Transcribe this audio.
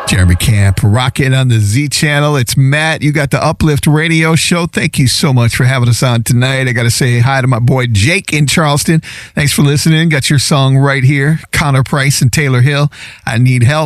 Jeremy Camp, rocking on the Z Channel. It's Matt. You got the Uplift Radio Show. Thank you so much for having us on tonight. I got to say hi to my boy Jake in Charleston. Thanks for listening. Got your song right here. Connor Price and Taylor Hill. I Need Help.